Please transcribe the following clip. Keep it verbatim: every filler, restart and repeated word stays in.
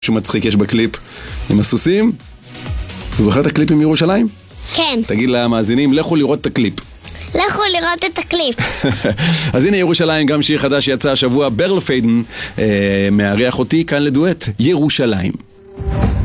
שמצחיק יש בקליפ עם הסוסים. זוכר את הקליפ עם ירושלים? כן. תגיד למאזינים, לכו לראות את הקליפ. לכו לראות את הקליפ. אז הנה ירושלים, גם שיר חדש יצא השבוע, ברל פיידן, אה, מארח אותי כאן לדואט, ירושלים.